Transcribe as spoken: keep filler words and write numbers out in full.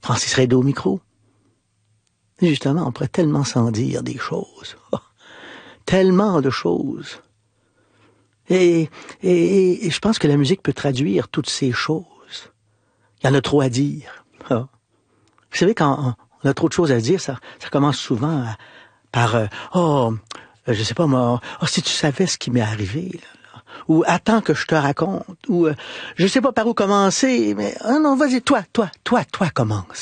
Francis Reynaud au micro. Et justement, on pourrait tellement s'en dire des choses. Oh, tellement de choses. Et, et, et je pense que la musique peut traduire toutes ces choses. Il y en a trop à dire. Oh. Vous savez, quand on a trop de choses à dire, ça, ça commence souvent à, par euh, « Oh, je sais pas moi, oh, si tu savais ce qui m'est arrivé. » là, ou « Attends que je te raconte. » Ou euh, « Je sais pas par où commencer, mais oh non, vas-y, toi, toi, toi, toi, commence. »